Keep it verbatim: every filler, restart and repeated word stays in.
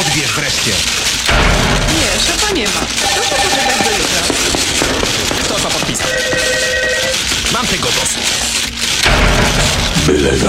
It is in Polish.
odbierz wreszcie. Nie, szefa nie ma. Proszę poczekać do jutra. To co podpisał. Mam tego dosyć.